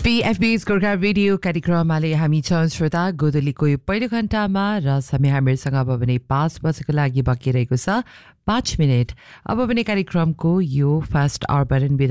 PFB's Gorkha radio कार्यक्रमले हामी छौं श्रोता गोदलीको यो पहिलो घण्टामा र समय हामीसँग अब भने 5 बजेको लागि बाँकी रहेको छ 5 मिनेट। अब भने कार्यक्रमको यो फर्स्ट आवरबाट